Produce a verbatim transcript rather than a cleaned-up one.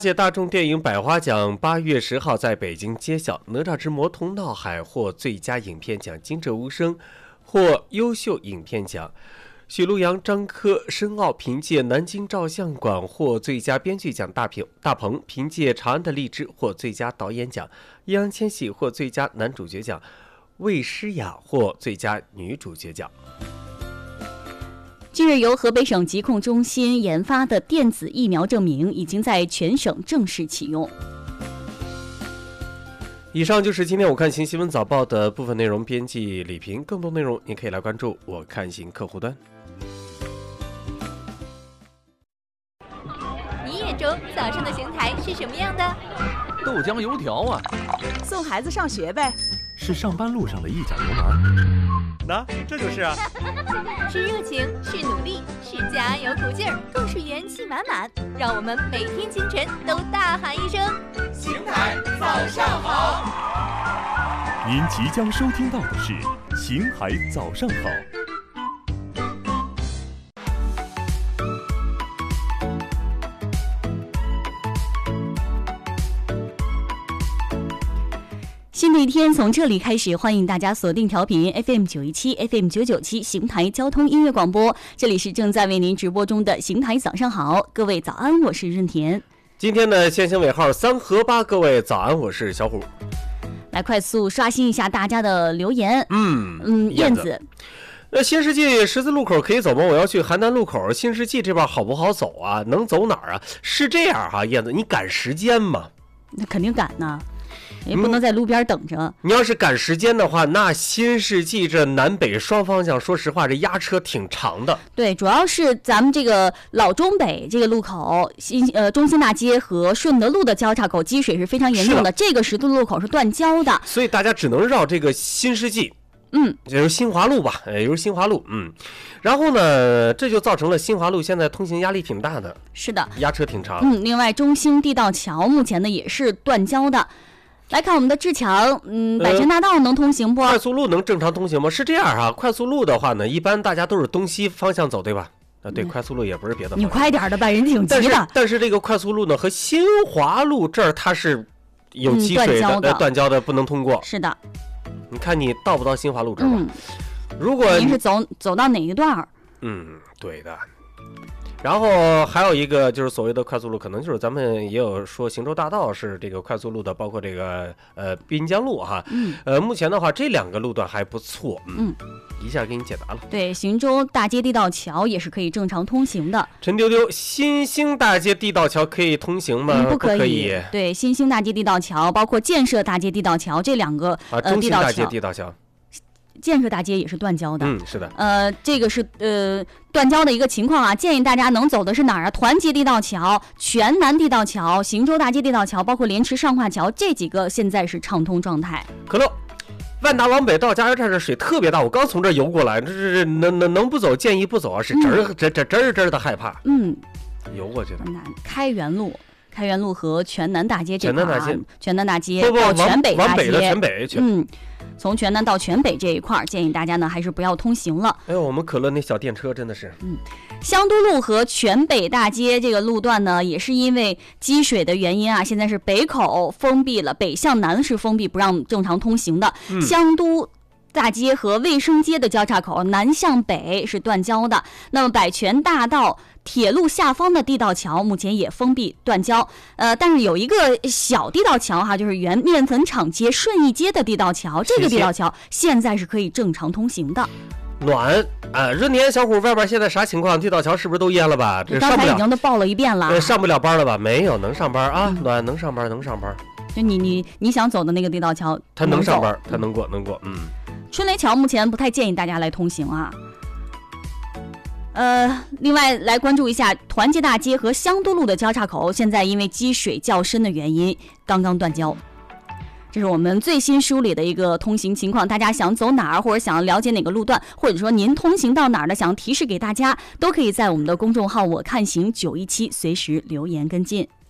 届大众电影百花奖八月十号在北京揭晓，《哪吒之魔童闹海》获最佳影片奖，《惊蛰无声》获优秀影片奖。许陆阳、张科、申奥凭借《南京照相馆》获最佳编剧奖，大鹏大鹏凭借《长安的荔枝》获最佳导演奖，易烊千玺获最佳男主角奖，魏诗雅获最佳女主角奖。 近日，由河北省疾控中心研发的电子疫苗证明已经在全省正式启用。 以上就是今天我看行新闻早报的部分内容，编辑李平。更多内容您可以来关注我看行客户端。 你眼中早上的邢台是什么样的？ 豆浆油条啊， 送孩子上学呗。 是上班路上的一脚油门。 那这就是啊， 是热情，是努力，是加油鼓劲儿，更是元气满满。让我们每天清晨都大喊一声： 邢台早上好！ 您即将收听到的是邢台早上好。 新的一天从这里开始，欢迎大家锁定调频 F M 九一七 F M 九九七邢台交通音乐广播，这里是正在为您直播中的邢台早上好，各位早安，我是润田。 今天的先行尾号三和八，各位早安，我是小虎。 来快速刷新一下大家的留言。 嗯嗯，燕子。 那新世纪十字路口可以走吗？我要去邯郸路口，新世纪这边好不好走啊？能走哪儿啊？是这样哈、啊，燕子，你赶时间吗？ 那肯定赶呢。也不能在路边等着、嗯。 你要是赶时间的话，那新世纪这南北双方向，说实话，这压车挺长的。 对，主要是咱们这个老中北这个路口，新呃中心大街和顺德路的交叉口积水是非常严重的，这个十字路口是断交的， 所以大家只能绕这个新世纪。 嗯， 也就是新华路吧，也就是新华路，嗯，然后呢，这就造成了新华路现在通行压力挺大的。 是的， 压车挺长。 嗯，另外中兴地道桥目前呢也是断交的。来看我们的志强，嗯，百泉大道能通行不？ 呃、快速路能正常通行吗？是这样哈、啊，快速路的话呢，一般大家都是东西方向走，对吧？啊，对，嗯、快速路也不是别的。 你快点的吧，人挺急的。 但是但是这个快速路呢，和新华路这儿它是有积水的，嗯、断, 断交的，不能通过。 是的。 你看你到不到新华路这儿吧？ 嗯、 如果您是走走到哪一段？ 嗯，对的。然后还有一个就是所谓的快速路，可能就是咱们也有说行舟大道是这个快速路的，包括这个呃滨江路哈， 嗯， 呃目前的话这两个路段还不错， 嗯， 一下给你解答了。 对，行舟大街地道桥也是可以正常通行的。 陈丢丢，新兴大街地道桥可以通行吗？ 嗯、不可以。 不可以。 对，新兴大街地道桥包括建设大街地道桥这两个啊， 呃中兴大街地道桥。 建设大街也是断交的， 嗯，是的， 呃，这个是呃断交的一个情况啊，建议大家能走的是哪儿啊？团结地道桥、全南地道桥、行舟大街地道桥，包括莲池上化桥这几个现在是畅通状态。 可乐，万达往北到加油站这水特别大，我刚从这游过来，这是能能能不走建议不走啊，是真儿真真真真的害怕， 嗯， 游过去的。 开元路。开元路和全南大街这块，全南大街， 全南大街不不到全北大街， 往北的全北， 嗯，从全南到全北这一块，建议大家呢还是不要通行了。 哎呦，我们可乐那小电车真的是， 嗯，香都路和全北大街这个路段呢，也是因为积水的原因啊，现在是北口封闭了，北向南是封闭不让正常通行的， 嗯、 香都大街和卫生街的交叉口南向北是断交的。那么百泉大道铁路下方的地道桥目前也封闭断交，呃，但是有一个小地道桥哈，就是原面粉厂街顺义街的地道桥，这个地道桥现在是可以正常通行的。 暖啊，润田小虎外边现在啥情况？地道桥是不是都淹了吧？这刚才已经都报了一遍了， 呃、上不了班了吧？没有，能上班啊，嗯、暖能上班，能上班。 就你你你想走的那个地道桥， 它能上班，它能过，能过，嗯。 春雷桥目前不太建议大家来通行啊。呃，另外来关注一下团结大街和香都路的交叉口，现在因为积水较深的原因，刚刚断交。这是我们最新梳理的一个通行情况，大家想走哪儿，或者想了解哪个路段，或者说您通行到哪儿的，想提示给大家，都可以在我们的公众号“我看行九一七”随时留言跟进。